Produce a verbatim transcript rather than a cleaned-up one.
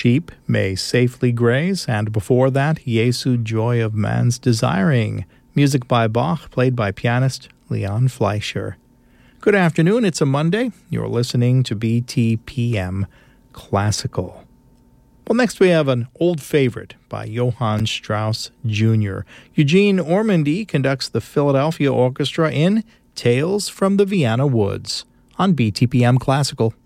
Sheep May Safely Graze, and before that, Jesu Joy of Man's Desiring, music by Bach, played by pianist Leon Fleischer. Good afternoon, it's a Monday. You're listening to B T P M Classical. Well, next we have an old favorite by Johann Strauss Junior Eugene Ormandy conducts the Philadelphia Orchestra in Tales from the Vienna Woods on B T P M Classical.